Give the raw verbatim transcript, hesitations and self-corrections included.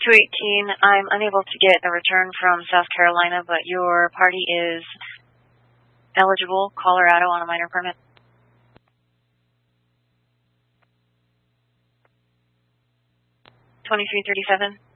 two eighteen, I'm unable to get a return from South Carolina, but your party is eligible, Colorado, on a minor permit. twenty-three thirty-seven.